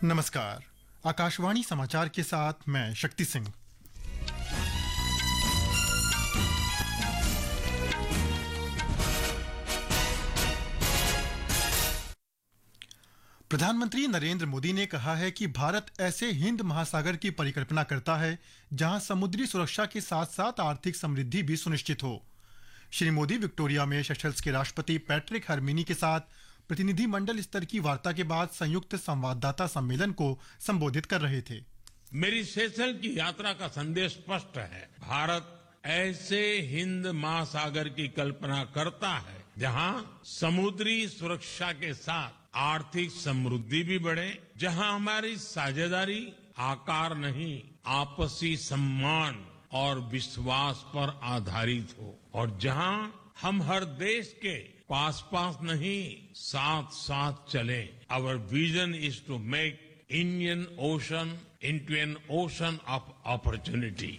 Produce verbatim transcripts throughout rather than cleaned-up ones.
नमस्कार। आकाशवाणी समाचार के साथ मैं शक्ति सिंह। प्रधानमंत्री नरेंद्र मोदी ने कहा है कि भारत ऐसे हिंद महासागर की परिकल्पना करता है जहां समुद्री सुरक्षा के साथ साथ आर्थिक समृद्धि भी सुनिश्चित हो। श्री मोदी विक्टोरिया में सेशल्स के राष्ट्रपति पैट्रिक हरमिनी के साथ प्रतिनिधिमंडल स्तर की वार्ता के बाद संयुक्त संवाददाता सम्मेलन को संबोधित कर रहे थे। मेरी सेशल की यात्रा का संदेश स्पष्ट है। भारत ऐसे हिंद महासागर की कल्पना करता है जहां समुद्री सुरक्षा के साथ आर्थिक समृद्धि भी बढ़े, जहां हमारी साझेदारी आकार नहीं आपसी सम्मान और विश्वास पर आधारित हो, और जहां हम हर देश के पास पास नहीं साथ साथ चले। Our vision is to make Indian ocean into an ocean of opportunity.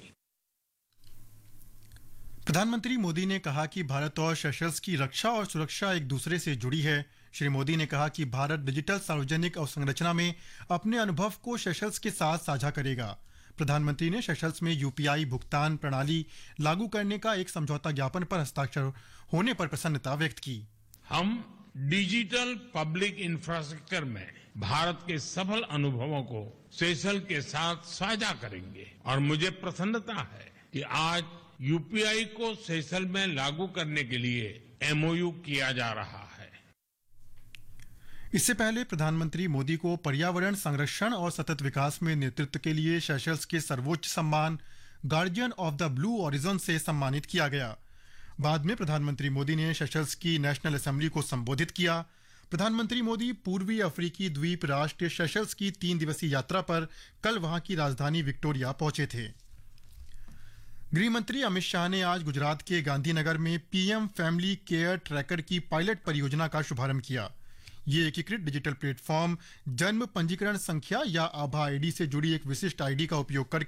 प्रधानमंत्री मोदी ने कहा कि भारत और सेशल्स की रक्षा और सुरक्षा एक दूसरे से जुड़ी है। श्री मोदी ने कहा कि भारत डिजिटल सार्वजनिक अवसंरचना में अपने अनुभव को सेशल्स के साथ साझा करेगा। प्रधानमंत्री ने सेशल्स में यूपीआई भुगतान प्रणाली लागू करने का एक समझौता ज्ञापन पर हस्ताक्षर होने पर प्रसन्नता व्यक्त की। हम डिजिटल पब्लिक इंफ्रास्ट्रक्चर में भारत के सफल अनुभवों को सेशल के साथ साझा करेंगे, और मुझे प्रसन्नता है कि आज यूपीआई को सेशल में लागू करने के लिए एमओयू किया जा रहा है। इससे पहले प्रधानमंत्री मोदी को पर्यावरण संरक्षण और सतत विकास में नेतृत्व के लिए सेशल्स के सर्वोच्च सम्मान guardian of the blue origin से सम्मानित किया गया। बाद में प्रधानमंत्री मोदी ने सेशल्स की नेशनल असेंबली को संबोधित किया। प्रधानमंत्री मोदी पूर्वी अफ्रीकी द्वीप राष्ट्र सेशल्स की तीन दिवसीय यात्रा पर कल वहां की राजधानी विक्टोरिया पहुंचे थे। गृह मंत्री अमित शाह ने आज गुजरात के गांधीनगर में पीएम फैमिली केयर ट्रैकर की पायलट परियोजना का शुभारंभ किया। ये एकीकृत डिजिटल प्लेटफॉर्म जन्म पंजीकरण संख्या या आभा आईडी से जुड़ी एक विशिष्ट आईडी का उपयोग करके